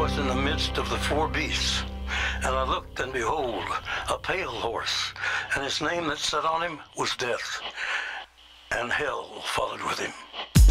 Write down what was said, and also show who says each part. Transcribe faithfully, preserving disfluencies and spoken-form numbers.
Speaker 1: was in the midst of the four beasts, and I looked, and behold, a pale horse, and his name that sat on him was Death, and hell followed with him.